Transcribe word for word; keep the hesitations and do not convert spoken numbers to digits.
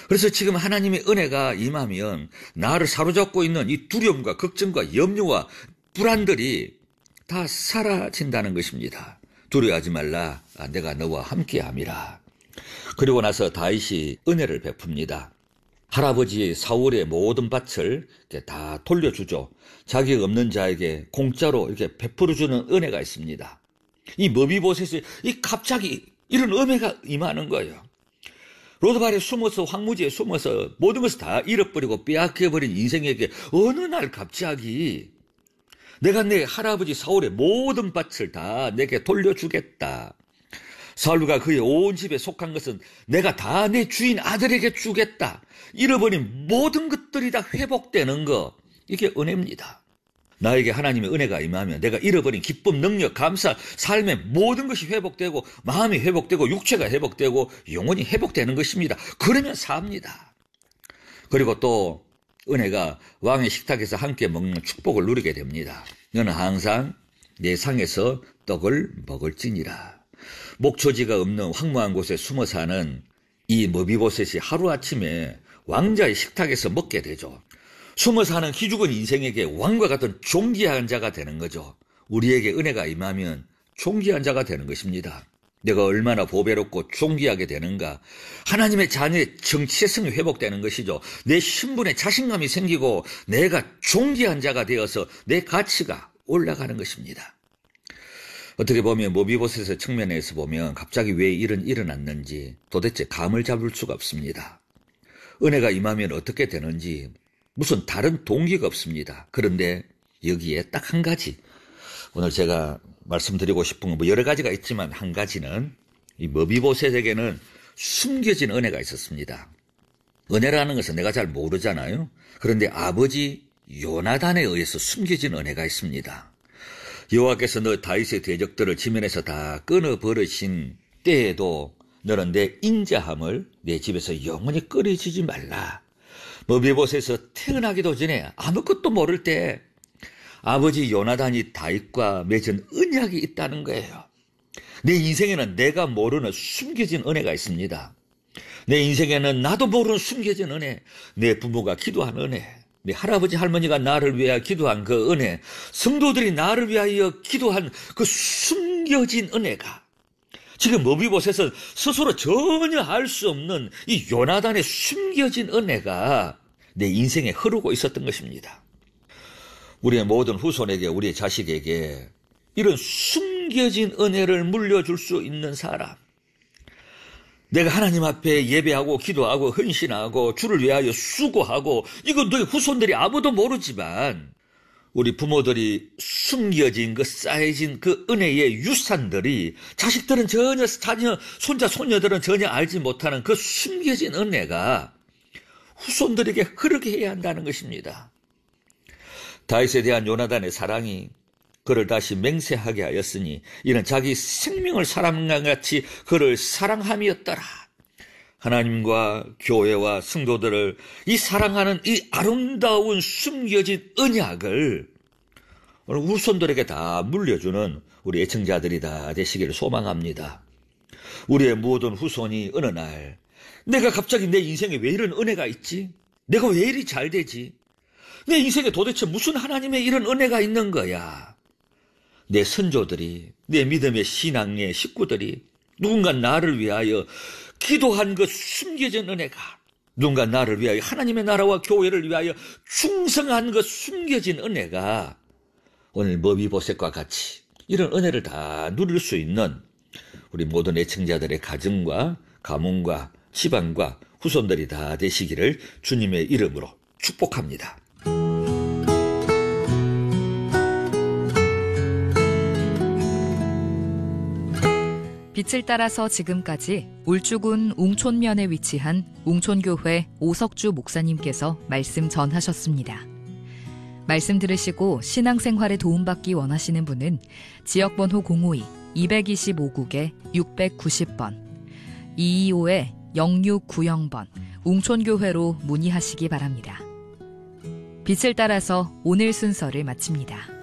그래서 지금 하나님의 은혜가 임하면 나를 사로잡고 있는 이 두려움과 걱정과 염려와 불안들이 다 사라진다는 것입니다. 두려워하지 말라. 내가 너와 함께함이라. 그리고 나서 다윗이 은혜를 베풉니다. 할아버지 사울의 모든 밭을 이렇게 다 돌려주죠. 자격 없는 자에게 공짜로 이렇게 베풀어주는 은혜가 있습니다. 이 머비보셋이 이 갑자기 이런 은혜가 임하는 거예요. 로드발에 숨어서 황무지에 숨어서 모든 것을 다 잃어버리고 빼앗겨버린 인생에게 어느 날 갑자기 내가 내 할아버지 사울의 모든 밭을 다 내게 돌려주겠다. 사울과 그의 온 집에 속한 것은 내가 다 내 주인 아들에게 주겠다. 잃어버린 모든 것들이 다 회복되는 거, 이게 은혜입니다. 나에게 하나님의 은혜가 임하면 내가 잃어버린 기쁨, 능력, 감사, 삶의 모든 것이 회복되고 마음이 회복되고 육체가 회복되고 영혼이 회복되는 것입니다. 그러면 삽니다. 그리고 또 은혜가 왕의 식탁에서 함께 먹는 축복을 누리게 됩니다. 너는 항상 내 상에서 떡을 먹을지니라. 목초지가 없는 황무한 곳에 숨어 사는 이 머비보셋이 하루아침에 왕자의 식탁에서 먹게 되죠. 숨어 사는 기죽은 인생에게 왕과 같은 존귀한 자가 되는 거죠. 우리에게 은혜가 임하면 존귀한 자가 되는 것입니다. 내가 얼마나 보배롭고 존귀하게 되는가. 하나님의 자녀의 정체성이 회복되는 것이죠. 내 신분에 자신감이 생기고 내가 존귀한 자가 되어서 내 가치가 올라가는 것입니다. 어떻게 보면 머비보셋의 측면에서 보면 갑자기 왜 이런 일어났는지 도대체 감을 잡을 수가 없습니다. 은혜가 임하면 어떻게 되는지 무슨 다른 동기가 없습니다. 그런데 여기에 딱 한 가지, 오늘 제가 말씀드리고 싶은 건 뭐 여러 가지가 있지만 한 가지는 이 머비보셋에게는 숨겨진 은혜가 있었습니다. 은혜라는 것은 내가 잘 모르잖아요. 그런데 아버지 요나단에 의해서 숨겨진 은혜가 있습니다. 여호와께서 너 다윗의 대적들을 지면에서 다 끊어버리신 때에도 너는 내 인자함을 내 집에서 영원히 끊어지지 말라. 머비보셋에서 태어나기도 전에 아무것도 모를 때 아버지 요나단이 다윗과 맺은 언약이 있다는 거예요. 내 인생에는 내가 모르는 숨겨진 은혜가 있습니다. 내 인생에는 나도 모르는 숨겨진 은혜, 내 부모가 기도한 은혜, 내 할아버지 할머니가 나를 위하여 기도한 그 은혜, 성도들이 나를 위하여 기도한 그 숨겨진 은혜가 지금 머비보셋은 스스로 전혀 알 수 없는 이 요나단의 숨겨진 은혜가 내 인생에 흐르고 있었던 것입니다. 우리의 모든 후손에게, 우리의 자식에게 이런 숨겨진 은혜를 물려줄 수 있는 사람, 내가 하나님 앞에 예배하고 기도하고 헌신하고 주를 위하여 수고하고, 이건 너희 후손들이 아무도 모르지만 우리 부모들이 숨겨진 그 쌓여진 그 은혜의 유산들이 자식들은 전혀, 자녀, 손자, 손녀들은 전혀 알지 못하는 그 숨겨진 은혜가 후손들에게 흐르게 해야 한다는 것입니다. 다윗에 대한 요나단의 사랑이 그를 다시 맹세하게 하였으니 이는 자기 생명을 사랑과 같이 그를 사랑함이었더라. 하나님과 교회와 성도들을 이 사랑하는 이 아름다운 숨겨진 언약을 오늘 후손들에게 다 물려주는 우리 애청자들이 다 되시기를 소망합니다. 우리의 모든 후손이 어느 날 내가 갑자기 내 인생에 왜 이런 은혜가 있지? 내가 왜 이리 잘 되지? 내 인생에 도대체 무슨 하나님의 이런 은혜가 있는 거야? 내 선조들이, 내 믿음의 신앙의 식구들이 누군가 나를 위하여 기도한 그 숨겨진 은혜가, 누군가 나를 위하여 하나님의 나라와 교회를 위하여 충성한 그 숨겨진 은혜가 오늘 머비보셋과 같이 이런 은혜를 다 누릴 수 있는 우리 모든 애청자들의 가정과 가문과 집안과 후손들이 다 되시기를 주님의 이름으로 축복합니다. 빛을 따라서 지금까지 울주군 웅촌면에 위치한 웅촌교회 오석주 목사님께서 말씀 전하셨습니다. 말씀 들으시고 신앙생활에 도움받기 원하시는 분은 지역번호 공오이 이이오국에 육백구십 번, 이이오 영육구영 번 웅촌교회로 문의하시기 바랍니다. 빛을 따라서 오늘 순서를 마칩니다.